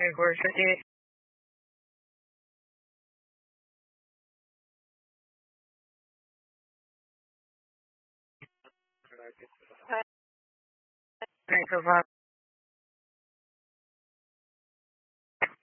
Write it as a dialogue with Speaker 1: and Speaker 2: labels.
Speaker 1: 一会儿设计。太可怕了。